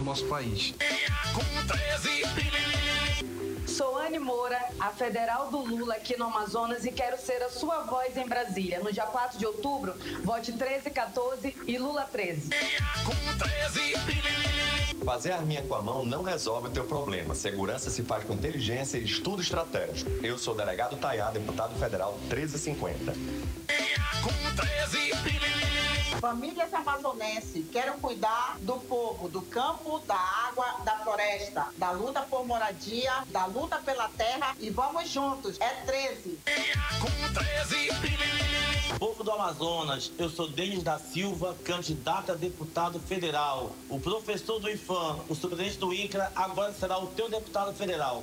nosso país. Sou Anne Moura, a federal do Lula aqui no Amazonas, e quero ser a sua voz em Brasília. No dia 4 de outubro, vote 1314 e Lula 13. Fazer arminha com a mão não resolve o teu problema. Segurança se faz com inteligência e estudo estratégico. Eu sou o delegado Tayá, deputado federal 1350. Famílias amazonenses, quero cuidar do povo, do campo, da água, da floresta, da luta por moradia, da luta pela terra, e vamos juntos, é 13. Povo do Amazonas, eu sou Denis da Silva, candidato a deputado federal. O professor do IFAM, o superintendente do INCRA, agora será o teu deputado federal.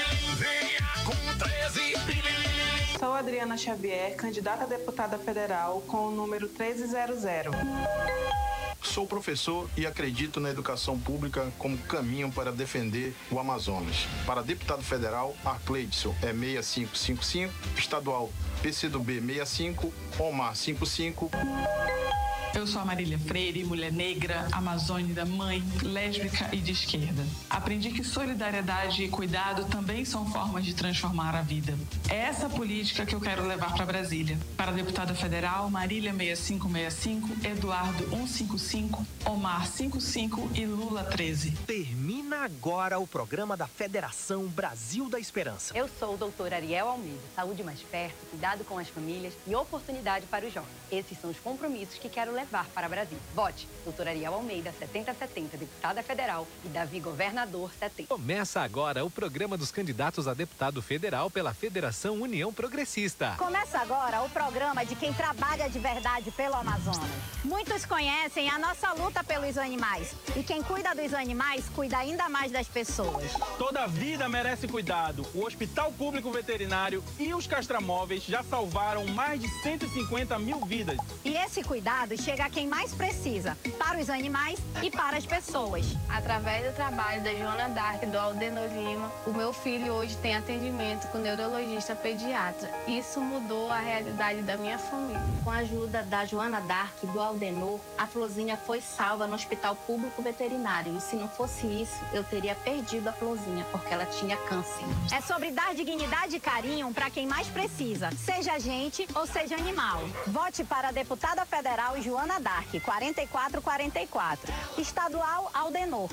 Sou Adriana Xavier, candidata a deputada federal com o número 1300. Sou professor e acredito na educação pública como caminho para defender o Amazonas. Para deputado federal, Arcleidson é 6555, estadual PCdoB 65, Omar 55. Eu sou a Marília Freire, mulher negra, amazônica, mãe, lésbica e de esquerda. Aprendi que solidariedade e cuidado também são formas de transformar a vida. É essa política que eu quero levar para Brasília. Para a deputada federal, Marília 6565, Eduardo 155, Omar 55 e Lula 13. Termina agora o programa da Federação Brasil da Esperança. Eu sou o doutor Ariel Almeida. Saúde mais perto, cuidado com as famílias e oportunidade para os jovens. Esses são os compromissos que quero levar para Brasília. Vote doutor Ariel Almeida, 7070, deputada federal, e Davi, governador, 70. Começa agora o programa dos candidatos a deputado federal pela Federação União Progressista. Começa agora o programa de quem trabalha de verdade pelo Amazonas. Muitos conhecem a nossa luta pelos animais. E quem cuida dos animais, cuida ainda mais das pessoas. Toda vida merece cuidado. O Hospital Público Veterinário e os castramóveis já salvaram mais de 150 mil vidas. E esse cuidado chega a quem mais precisa, para os animais e para as pessoas. Através do trabalho da Joana Dark e do Aldenor Lima, o meu filho hoje tem atendimento com neurologista pediatra. Isso mudou a realidade da minha família. Com a ajuda da Joana Dark e do Aldenor, a Florzinha foi salva no Hospital Público Veterinário. E se não fosse isso, eu teria perdido a Florzinha, porque ela tinha câncer. É sobre dar dignidade e carinho para quem mais precisa, seja gente ou seja animal. Vote para a deputada federal Joana Dark, 4444. Estadual Aldenor,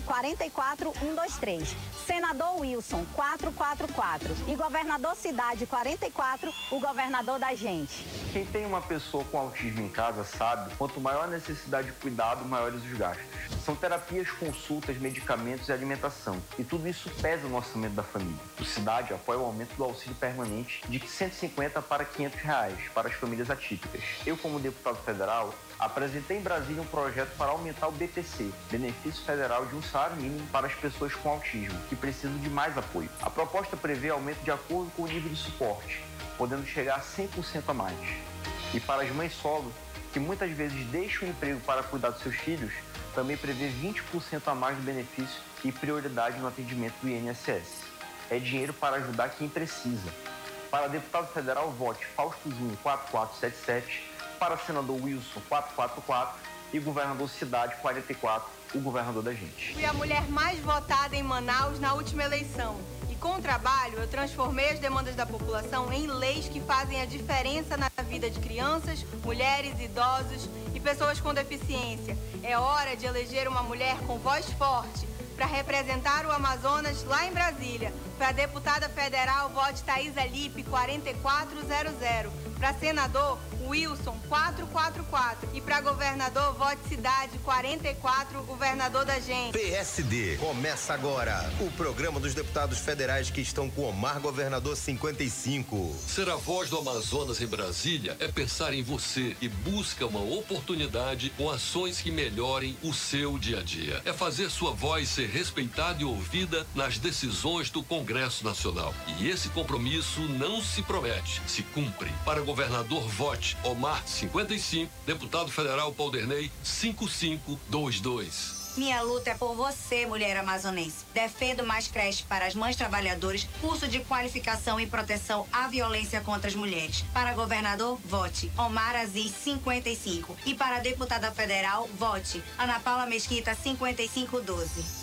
44123. Senador Wilson, 444. E governador Cidade, 44, o governador da gente. Quem tem uma pessoa com autismo em casa sabe, quanto maior a necessidade de cuidado, maiores os gastos. São terapias, consultas, medicamentos e alimentação. E tudo isso pesa no orçamento da família. O Cidade apoia o aumento do auxílio permanente de 150 para R$500 para as famílias atípicas. Eu, como deputado federal, apresentei em Brasília um projeto para aumentar o BPC, Benefício Federal de um Salário Mínimo para as pessoas com autismo, que precisam de mais apoio. A proposta prevê aumento de acordo com o nível de suporte, podendo chegar a 100% a mais. E para as mães solo, que muitas vezes deixam o emprego para cuidar dos seus filhos, também prevê 20% a mais do benefício e prioridade no atendimento do INSS. É dinheiro para ajudar quem precisa. Para deputado federal, vote Fausto Júnior 4477, para senador Wilson 444 e governador Cidade 44, o governador da gente. Fui a mulher mais votada em Manaus na última eleição. E com o trabalho, eu transformei as demandas da população em leis que fazem a diferença na vida de crianças, mulheres, idosos e pessoas com deficiência. É hora de eleger uma mulher com voz forte para representar o Amazonas lá em Brasília. Para deputada federal, vote Thaisa Lippe, 4400. Para senador, Wilson, 444. E para governador, vote Cidade, 44, governador da gente. PSD. Começa agora o programa dos deputados federais que estão com Omar, governador 55. Ser a voz do Amazonas em Brasília é pensar em você e busca uma oportunidade com ações que melhorem o seu dia a dia. É fazer sua voz ser respeitada e ouvida nas decisões do Congresso Nacional. E esse compromisso não se promete, se cumpre. Para governador, vote Omar 55, deputado federal Pauderney 5522. Minha luta é por você, mulher amazonense. Defendo mais creche para as mães trabalhadoras, curso de qualificação e proteção à violência contra as mulheres. Para governador, vote Omar Aziz 55. E para deputada federal, vote Ana Paula Mesquita 5512.